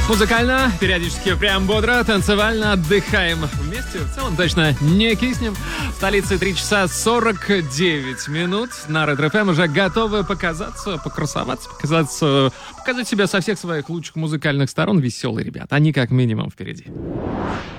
Музыкально, периодически прям бодро, танцевально отдыхаем вместе. В целом точно не киснем. В столице 3 часа 49 минут. На Ретро ФМ уже готовы показаться, покрасоваться, показать себя со всех своих лучших музыкальных сторон. Веселые ребята. Они как минимум впереди.